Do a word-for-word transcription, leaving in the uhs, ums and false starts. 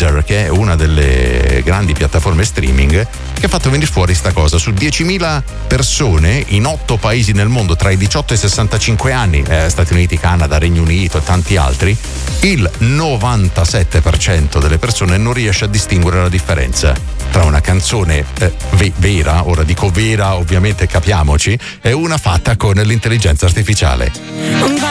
Deezer, che è una delle grandi piattaforme streaming, che ha fatto venire fuori sta cosa. Su diecimila persone in otto paesi nel mondo tra i diciotto e i sessantacinque anni, eh, Stati Uniti, Canada, Regno Unito e tanti altri, il novantasette per cento delle persone non riesce a distinguere la differenza tra una canzone eh, ve- vera, ora dico vera ovviamente, capiamoci, e una fatta con l'intelligenza artificiale.